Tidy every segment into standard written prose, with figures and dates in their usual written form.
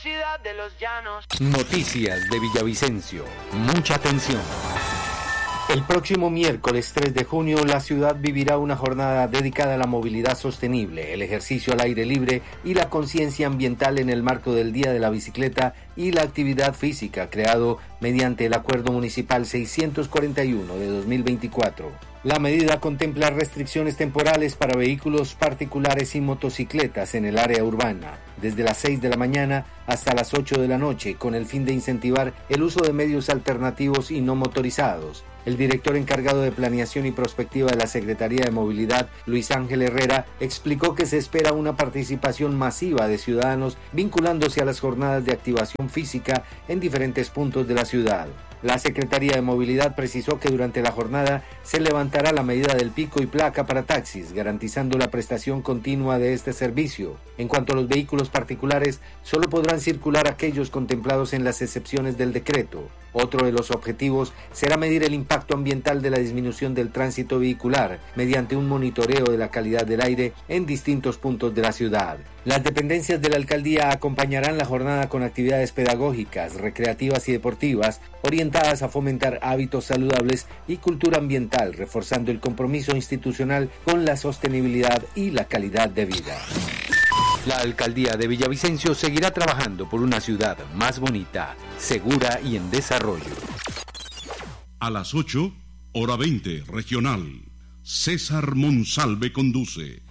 Ciudad de los Llanos. Noticias de Villavicencio. Mucha atención. El próximo miércoles 3 de junio, la ciudad vivirá una jornada dedicada a la movilidad sostenible, el ejercicio al aire libre y la conciencia ambiental en el marco del Día de la Bicicleta y la Actividad Física, creado mediante el Acuerdo Municipal 641 de 2024. La medida contempla restricciones temporales para vehículos particulares y motocicletas en el área urbana, desde las 6 de la mañana hasta las 8 de la noche, con el fin de incentivar el uso de medios alternativos y no motorizados. El director encargado de Planeación y Prospectiva de la Secretaría de Movilidad, Luis Ángel Herrera, explicó que se espera una participación masiva de ciudadanos vinculándose a las jornadas de activación física en diferentes puntos de la ciudad. La Secretaría de Movilidad precisó que durante la jornada se levantará la medida del pico y placa para taxis, garantizando la prestación continua de este servicio. En cuanto a los vehículos particulares, solo podrán circular aquellos contemplados en las excepciones del decreto. Otro de los objetivos será medir el impacto ambiental de la disminución del tránsito vehicular mediante un monitoreo de la calidad del aire en distintos puntos de la ciudad. Las dependencias de la alcaldía acompañarán la jornada con actividades pedagógicas, recreativas y deportivas orientadas a fomentar hábitos saludables y cultura ambiental, reforzando el compromiso institucional con la sostenibilidad y la calidad de vida. La alcaldía de Villavicencio seguirá trabajando por una ciudad más bonita, segura y en desarrollo. A las 8, hora 20, regional. César Monsalve conduce.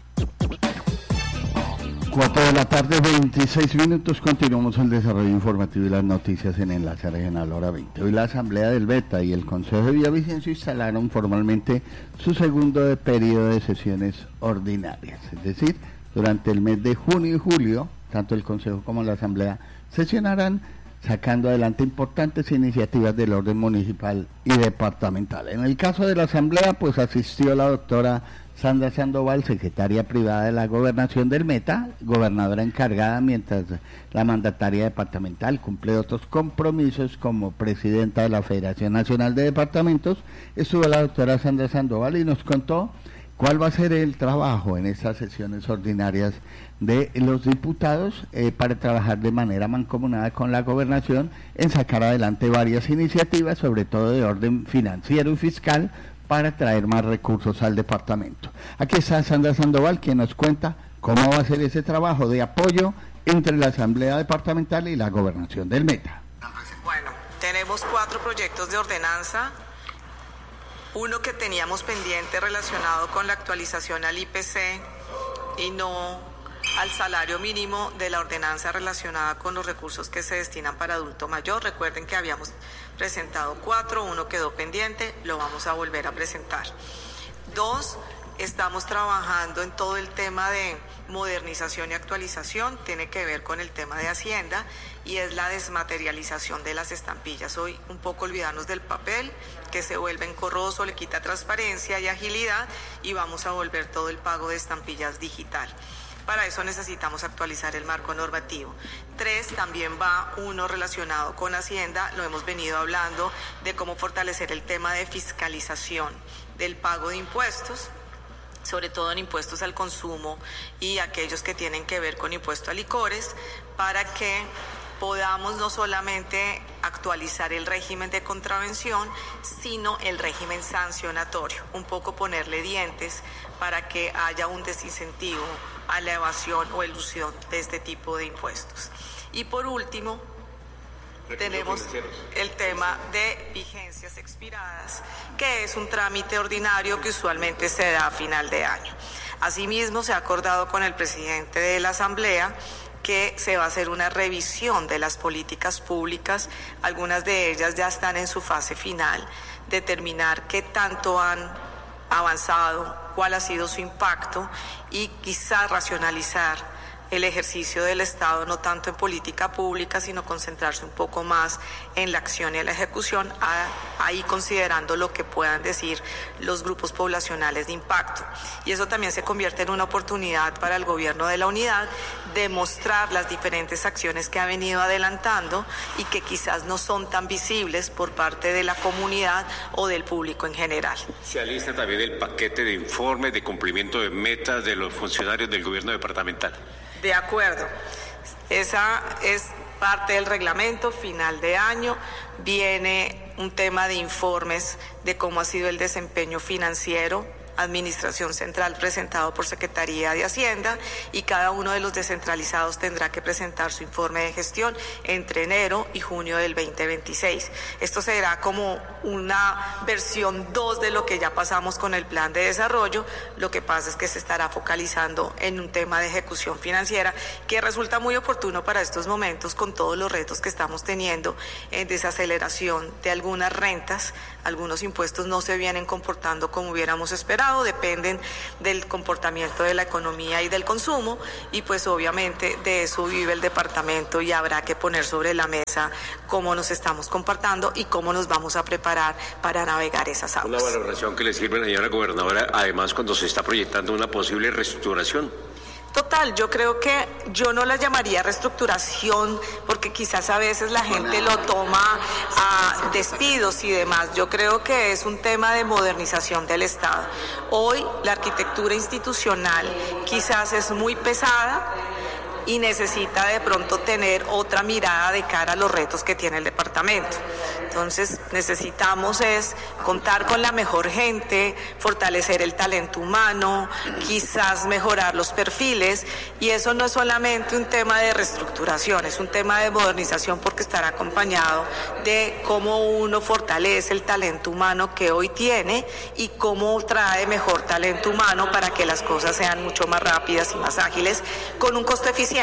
4 de la tarde, 26 minutos. Continuamos el desarrollo informativo y las noticias en Enlace Regional, hora 20. Hoy la Asamblea del Beta y el Consejo de Villavicencio instalaron formalmente su segundo periodo de sesiones ordinarias, es decir, durante el mes de junio y julio, tanto el Consejo como la Asamblea sesionarán sacando adelante importantes iniciativas del orden municipal y departamental. En el caso de la Asamblea, pues asistió la doctora Sandra Sandoval, secretaria privada de la Gobernación del Meta, gobernadora encargada, mientras la mandataria departamental cumple otros compromisos como presidenta de la Federación Nacional de Departamentos. Estuvo la doctora Sandra Sandoval y nos contó cuál va a ser el trabajo en estas sesiones ordinarias de los diputados para trabajar de manera mancomunada con la gobernación en sacar adelante varias iniciativas, sobre todo de orden financiero y fiscal, para traer más recursos al departamento. Aquí está Sandra Sandoval, quien nos cuenta cómo va a ser ese trabajo de apoyo entre la Asamblea Departamental y la Gobernación del Meta. Bueno, tenemos 4 proyectos de ordenanza. Uno que teníamos pendiente relacionado con la actualización al IPC y no al salario mínimo de la ordenanza relacionada con los recursos que se destinan para adulto mayor. Recuerden que habíamos presentado 4, uno quedó pendiente, lo vamos a volver a presentar. 2, estamos trabajando en todo el tema de modernización y actualización, tiene que ver con el tema de Hacienda y es la desmaterialización de las estampillas. Hoy un poco olvidarnos del papel, que se vuelve engorroso, le quita transparencia y agilidad y vamos a volver todo el pago de estampillas digital. Para eso necesitamos actualizar el marco normativo. 3, también va uno relacionado con Hacienda, lo hemos venido hablando de cómo fortalecer el tema de fiscalización del pago de impuestos, sobre todo en impuestos al consumo y aquellos que tienen que ver con impuesto a licores, para que podamos no solamente actualizar el régimen de contravención, sino el régimen sancionatorio, un poco ponerle dientes para que haya un desincentivo a la evasión o elusión de este tipo de impuestos. Y por último, tenemos el tema de vigencias expiradas, que es un trámite ordinario que usualmente se da a final de año. Asimismo, se ha acordado con el presidente de la Asamblea que se va a hacer una revisión de las políticas públicas, algunas de ellas ya están en su fase final, determinar qué tanto han avanzado, cuál ha sido su impacto y quizás racionalizar el ejercicio del Estado, no tanto en política pública, sino concentrarse un poco más en la acción y en la ejecución, ahí considerando lo que puedan decir los grupos poblacionales de impacto. Y eso también se convierte en una oportunidad para el gobierno de la unidad de mostrar las diferentes acciones que ha venido adelantando y que quizás no son tan visibles por parte de la comunidad o del público en general. Se alista también el paquete de informes de cumplimiento de metas de los funcionarios del gobierno departamental. De acuerdo. Esa es parte del reglamento, final de año, viene un tema de informes de cómo ha sido el desempeño financiero, Administración Central presentado por Secretaría de Hacienda, y cada uno de los descentralizados tendrá que presentar su informe de gestión entre enero y junio del 2026. Esto será como una versión 2 de lo que ya pasamos con el plan de desarrollo. Lo que pasa es que se estará focalizando en un tema de ejecución financiera que resulta muy oportuno para estos momentos con todos los retos que estamos teniendo en desaceleración de algunas rentas. Algunos impuestos no se vienen comportando como hubiéramos esperado, dependen del comportamiento de la economía y del consumo, y pues obviamente de eso vive el departamento, y habrá que poner sobre la mesa cómo nos estamos comportando y cómo nos vamos a preparar para navegar esas aguas. Una valoración que le sirve, señora gobernadora, además cuando se está proyectando una posible reestructuración. Total, yo creo que yo no la llamaría reestructuración porque quizás a veces la gente lo toma a despidos y demás. Yo creo que es un tema de modernización del Estado. Hoy la arquitectura institucional quizás es muy pesada y necesita de pronto tener otra mirada de cara a los retos que tiene el departamento. Entonces necesitamos es contar con la mejor gente, fortalecer el talento humano, quizás mejorar los perfiles, y eso no es solamente un tema de reestructuración, es un tema de modernización porque estará acompañado de cómo uno fortalece el talento humano que hoy tiene y cómo trae mejor talento humano para que las cosas sean mucho más rápidas y más ágiles con un costo eficiente.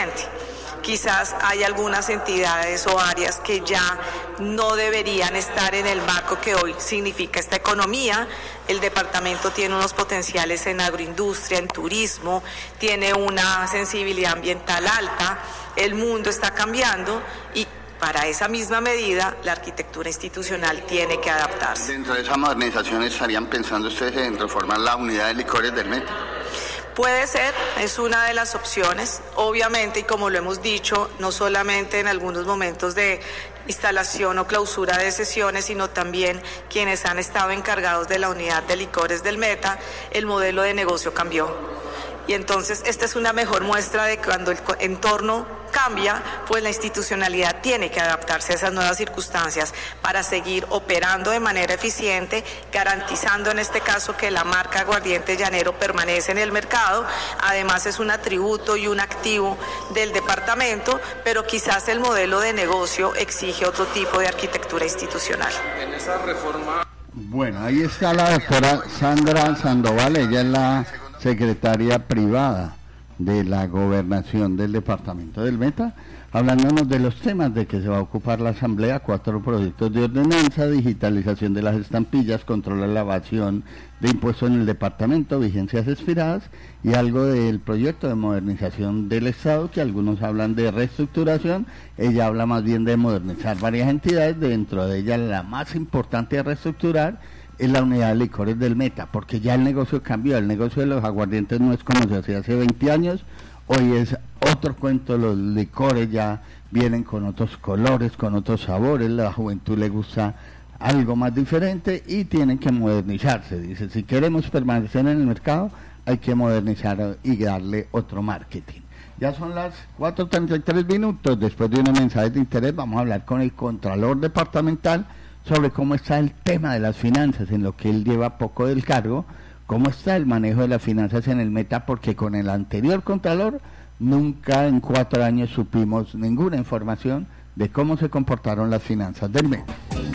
Quizás hay algunas entidades o áreas que ya no deberían estar en el marco que hoy significa esta economía. El departamento tiene unos potenciales en agroindustria, en turismo, tiene una sensibilidad ambiental alta, el mundo está cambiando y para esa misma medida la arquitectura institucional tiene que adaptarse. Dentro de esa modernización, ¿estarían pensando ustedes en reformar la unidad de licores del Meta? Puede ser, es una de las opciones, obviamente, y como lo hemos dicho, no solamente en algunos momentos de instalación o clausura de sesiones, sino también quienes han estado encargados de la unidad de licores del Meta, el modelo de negocio cambió. Y entonces esta es una mejor muestra de cuando el entorno cambia, pues la institucionalidad tiene que adaptarse a esas nuevas circunstancias para seguir operando de manera eficiente, garantizando en este caso que la marca Aguardiente Llanero permanece en el mercado. Además es un atributo y un activo del departamento, pero quizás el modelo de negocio exige otro tipo de arquitectura institucional. En esa reforma... Bueno, ahí está la doctora Sandra Sandoval, ella es la secretaria privada de la gobernación del departamento del Meta, hablándonos de los temas de que se va a ocupar la asamblea: 4 proyectos de ordenanza, digitalización de las estampillas, control de la evasión de impuestos en el departamento, vigencias expiradas, y algo del proyecto de modernización del Estado, que algunos hablan de reestructuración. Ella habla más bien de modernizar varias entidades, dentro de ellas la más importante a reestructurar es la unidad de licores del Meta, porque ya el negocio cambió. El negocio de los aguardientes no es como se hacía hace 20 años, hoy es otro cuento. Los licores ya vienen con otros colores, con otros sabores, la juventud le gusta algo más diferente y tienen que modernizarse. Dice, si queremos permanecer en el mercado hay que modernizar y darle otro marketing. Ya son las 4:33 minutos, después de unos mensajes de interés vamos a hablar con el Contralor Departamental sobre cómo está el tema de las finanzas, en lo que él lleva poco del cargo, cómo está el manejo de las finanzas en el Meta, porque con el anterior Contralor nunca en 4 años supimos ninguna información de cómo se comportaron las finanzas del Meta.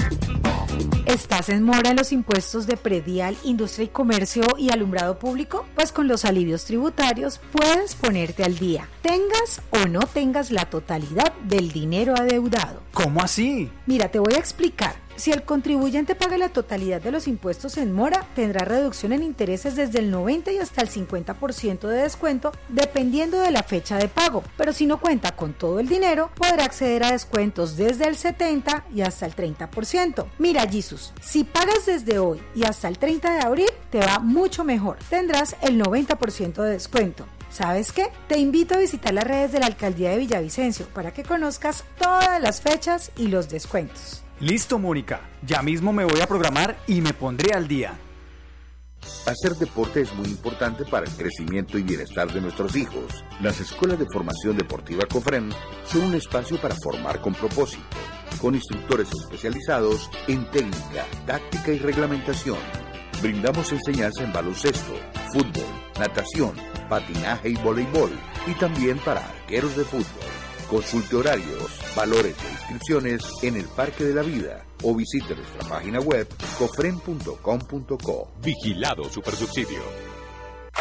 ¿Estás en mora en los impuestos de predial, industria y comercio y alumbrado público? Pues con los alivios tributarios puedes ponerte al día, tengas o no tengas la totalidad del dinero adeudado. ¿Cómo así? Mira, te voy a explicar. Si el contribuyente paga la totalidad de los impuestos en mora, tendrá reducción en intereses desde el 90% y hasta el 50% de descuento, dependiendo de la fecha de pago. Pero si no cuenta con todo el dinero, podrá acceder a descuentos desde el 70% y hasta el 30%. Mira, Jesus, si pagas desde hoy y hasta el 30 de abril, te va mucho mejor. Tendrás el 90% de descuento. ¿Sabes qué? Te invito a visitar las redes de la Alcaldía de Villavicencio para que conozcas todas las fechas y los descuentos. Listo, Mónica. Ya mismo me voy a programar y me pondré al día. Hacer deporte es muy importante para el crecimiento y bienestar de nuestros hijos. Las escuelas de formación deportiva COFREN son un espacio para formar con propósito, con instructores especializados en técnica, táctica y reglamentación. Brindamos enseñanza en baloncesto, fútbol, natación, patinaje y voleibol, y también para arqueros de fútbol. Consulte horarios, valores e inscripciones en el Parque de la Vida o visite nuestra página web cofren.com.co. Vigilado Supersubsidio.